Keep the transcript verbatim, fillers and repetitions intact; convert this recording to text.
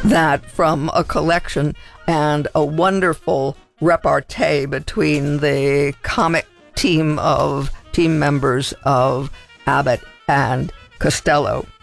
that from a collection and a wonderful repartee between the comic team of team members of Abbott and Costello.